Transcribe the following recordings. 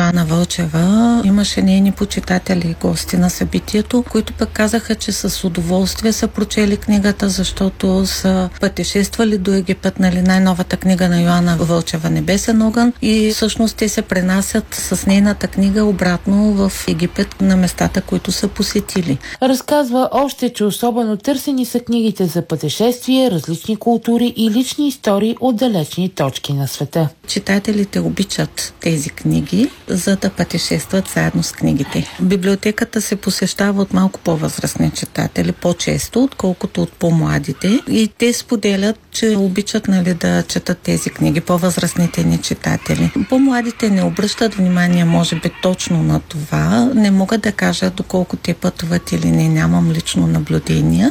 Йоана Вълчева. Имаше нейни почитатели и гости на събитието, които пък казаха, че с удоволствие са прочели книгата, защото са пътешествали до Египет, най-новата книга на Йоана Вълчева "Небесен огън", и всъщност те се пренасят с нейната книга обратно в Египет на местата, които са посетили. Разказва още, че особено търсени са книгите за пътешествие, различни култури и лични истории от далечни точки на света. Читателите обичат тези книги, за да пътешестват заедно с книгите. Библиотеката се посещава от малко по-възрастни читатели, по-често, отколкото от по-младите. И те споделят, че обичат да четат тези книги, по-възрастните ни читатели. По-младите не обръщат внимание, може би, точно на това. Не мога да кажа доколко те пътуват или не, нямам лично наблюдения,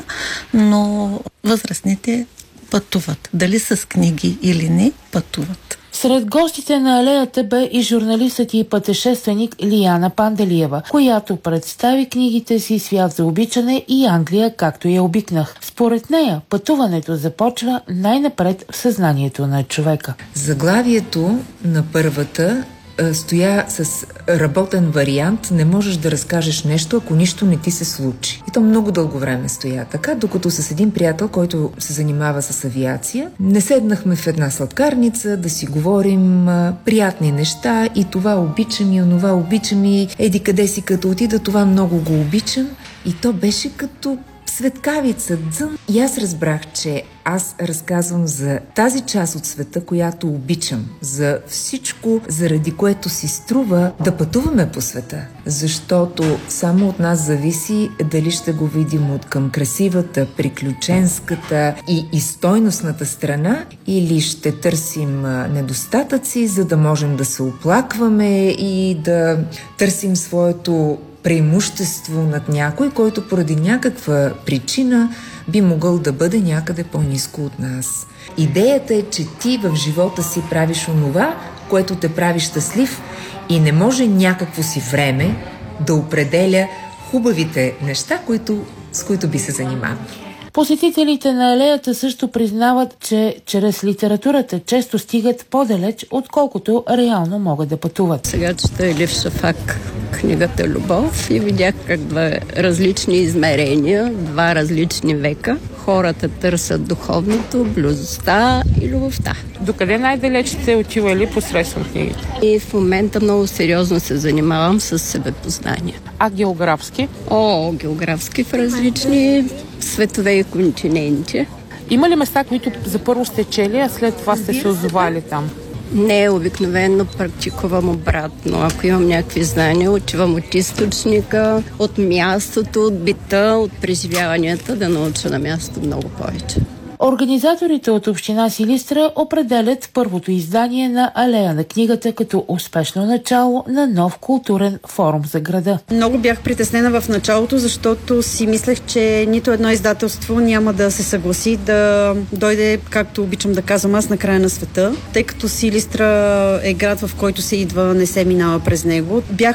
но възрастните пътуват. Дали с книги или не, пътуват. Сред гостите на алеята бе и журналистът и пътешественик Лияна Панделиева, която представи книгите си "Свят за обичане" и "Англия, както я обикнах". Според нея, пътуването започва най-напред в съзнанието на човека. Заглавието на първата стоя с работен вариант. Не можеш да разкажеш нещо, ако нищо не ти се случи. И то много дълго време стоя така, докато с един приятел, който се занимава с авиация, не седнахме в една сладкарница да си говорим приятни неща и това обичам и онова обичам и еди къде си като отида, това много го обичам. И то беше като светкавица, дзън. И аз разбрах, че аз разказвам за тази част от света, която обичам, за всичко, заради което си струва да пътуваме по света. Защото само от нас зависи дали ще го видим от към красивата, приключенската и стойностната страна, или ще търсим недостатъци, за да можем да се оплакваме и да търсим своето преимущество над някой, който поради някаква причина би могъл да бъде някъде по-ниско от нас. Идеята е, че ти в живота си правиш онова, което те прави щастлив, и не може някакво си време да определя хубавите неща, с които би се занимавал. Посетителите на алеята също признават, че чрез литературата често стигат по-далеч, отколкото реално могат да пътуват. Сега чета Елиф Шафак книгата "Любов" и видях как два различни измерения, два различни века. Хората търсят духовното, близостта и любовта. Докъде най-далеч сте отивали посредством книгите? И в момента много сериозно се занимавам с себепознание. А географски? Географски в различни светове и континенти. Има ли места, които за първо сте чели, а след това сте се озовали там? Не, обикновено практикувам обратно. Ако имам някакви знания, отивам от източника, от мястото, от бита, от преживяванията, да науча на място много повече. Организаторите от община Силистра определят първото издание на Алея на книгата като успешно начало на нов културен форум за града. Много бях притеснена в началото, защото си мислех, че нито едно издателство няма да се съгласи да дойде, както обичам да казвам аз, на края на света, тъй като Силистра е град, в който се идва, не се минава през него. Бях